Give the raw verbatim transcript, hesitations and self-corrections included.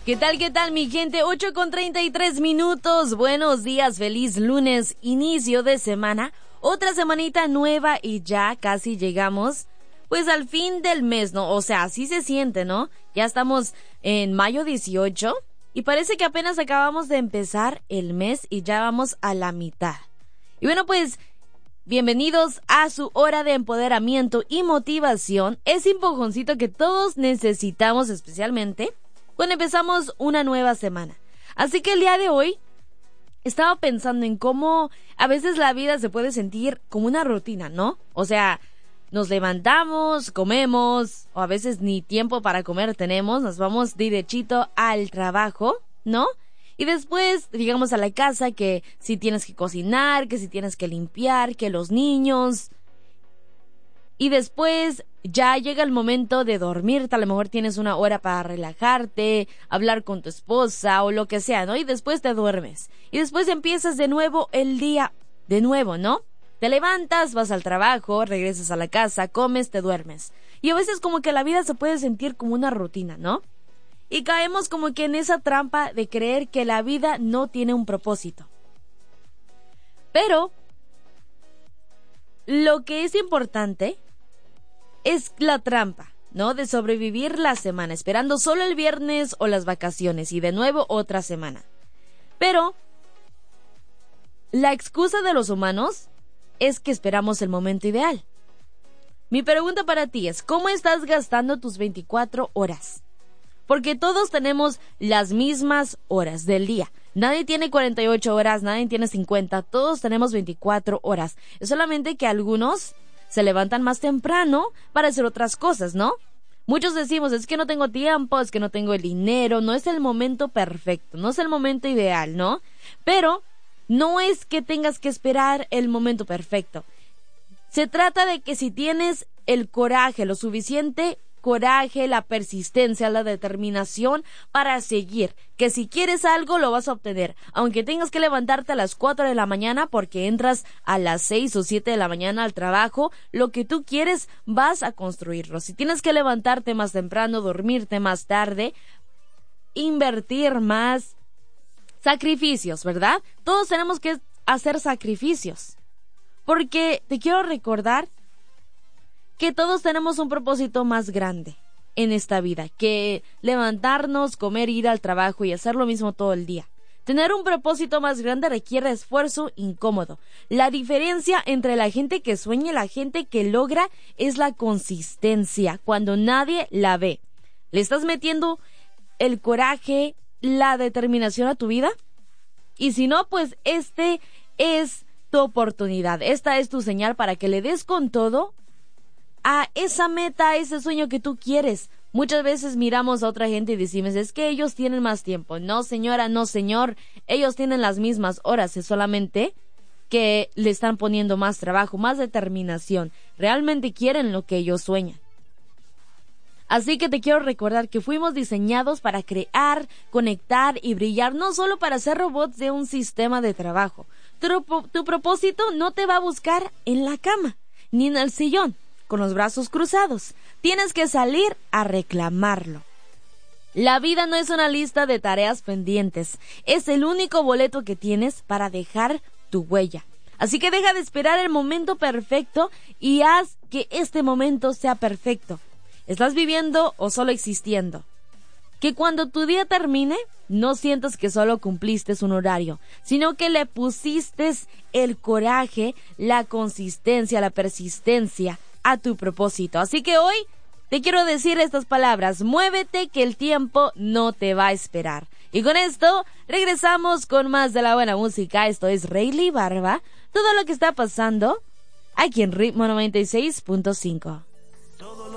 ¿Qué tal, qué tal, mi gente? ocho con treinta y tres minutos. Buenos días, feliz lunes, inicio de semana. Otra semanita nueva y ya casi llegamos, pues, al fin del mes, ¿no? O sea, así se siente, ¿no? Ya estamos en mayo dieciocho y parece que apenas acabamos de empezar el mes y ya vamos a la mitad. Y bueno, pues, bienvenidos a su hora de empoderamiento y motivación. Ese empujoncito que todos necesitamos, especialmente cuando empezamos una nueva semana. Así que el día de hoy estaba pensando en cómo a veces la vida se puede sentir como una rutina, ¿no? O sea, nos levantamos, comemos, o a veces ni tiempo para comer tenemos, nos vamos derechito al trabajo, ¿no? Y después llegamos a la casa, que si tienes que cocinar, que si tienes que limpiar, que los niños. Y después ya llega el momento de dormirte, a lo mejor tienes una hora para relajarte, hablar con tu esposa o lo que sea, ¿no? Y después te duermes. Y después empiezas de nuevo el día, de nuevo, ¿no? Te levantas, vas al trabajo, regresas a la casa, comes, te duermes. Y a veces como que la vida se puede sentir como una rutina, ¿no? Y caemos como que en esa trampa de creer que la vida no tiene un propósito. Pero lo que es importante es la trampa, ¿no? De sobrevivir la semana, esperando solo el viernes o las vacaciones y de nuevo otra semana. Pero la excusa de los humanos es que esperamos el momento ideal. Mi pregunta para ti es, ¿cómo estás gastando tus veinticuatro horas? Porque todos tenemos las mismas horas del día. Nadie tiene cuarenta y ocho horas, nadie tiene cincuenta, todos tenemos veinticuatro horas. Es solamente que algunos se levantan más temprano para hacer otras cosas, ¿no? Muchos decimos, es que no tengo tiempo, es que no tengo el dinero, no es el momento perfecto, no es el momento ideal, ¿no? Pero no es que tengas que esperar el momento perfecto. Se trata de que si tienes el coraje, lo suficiente coraje, la persistencia, la determinación para seguir, que si quieres algo lo vas a obtener, aunque tengas que levantarte a las cuatro de la mañana porque entras a las seis o siete de la mañana al trabajo, lo que tú quieres vas a construirlo. Si tienes que levantarte más temprano, dormirte más tarde, invertir más, sacrificios, ¿verdad? Todos tenemos que hacer sacrificios, porque te quiero recordar que todos tenemos un propósito más grande en esta vida, que levantarnos, comer, ir al trabajo y hacer lo mismo todo el día. Tener un propósito más grande requiere esfuerzo incómodo. La diferencia entre la gente que sueña y la gente que logra es la consistencia, cuando nadie la ve. ¿Le estás metiendo el coraje, la determinación a tu vida? Y si no, pues este es tu oportunidad, esta es tu señal para que le des con todo a esa meta, a ese sueño que tú quieres. Muchas veces miramos a otra gente y decimos, es que ellos tienen más tiempo. No, señora, no, señor, ellos tienen las mismas horas, es solamente que le están poniendo más trabajo, más determinación. Realmente quieren lo que ellos sueñan. Así que te quiero recordar que fuimos diseñados para crear, conectar y brillar, no solo para ser robots de un sistema de trabajo. Tu, tu propósito no te va a buscar en la cama, ni en el sillón, con los brazos cruzados. Tienes que salir a reclamarlo. La vida no es una lista de tareas pendientes, es el único boleto que tienes para dejar tu huella. Así que deja de esperar el momento perfecto y haz que este momento sea perfecto. ¿Estás viviendo o solo existiendo? Que cuando tu día termine, no sientas que solo cumpliste un horario, sino que le pusiste el coraje, la consistencia, la persistencia a tu propósito. Así que hoy te quiero decir estas palabras: muévete, que el tiempo no te va a esperar. Y con esto regresamos con más de la buena música. Esto es Rayleigh Barba, todo lo que está pasando aquí en Ritmo noventa y seis punto cinco.